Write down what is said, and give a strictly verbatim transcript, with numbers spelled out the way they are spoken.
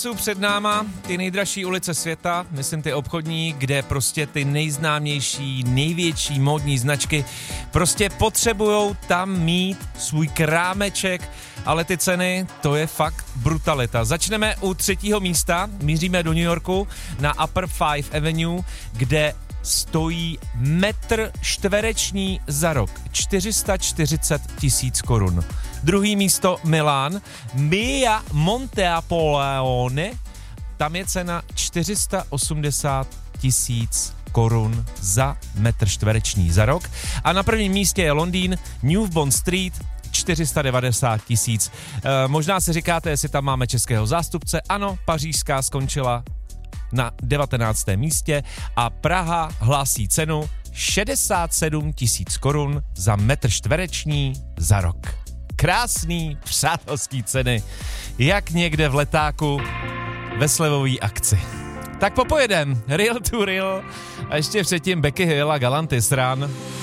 Jsou před náma ty nejdražší ulice světa, myslím ty obchodní, kde prostě ty nejznámější, největší módní značky prostě potřebujou tam mít svůj krámeček, ale ty ceny, to je fakt brutalita. Začneme u třetího místa, míříme do New Yorku na Upper Five Avenue, kde stojí metr čtvereční za rok, čtyři sta čtyřicet tisíc korun. Druhý místo Milán, Via Montenapoleone, tam je cena čtyři sta osmdesát tisíc korun za metr čtvereční za rok. A na prvním místě je Londýn, New Bond Street, čtyři sta devadesát tisíc. E, možná si říkáte, jestli tam máme českého zástupce. Ano, pařížská skončila na devatenáctém místě a Praha hlásí cenu šedesát sedm tisíc korun za metr čtvereční za rok. Krásný, přátelský ceny, jak někde v letáku ve slevový akci. Tak popojedem, Real to Real a ještě předtím Becky Hill a Galantis Run.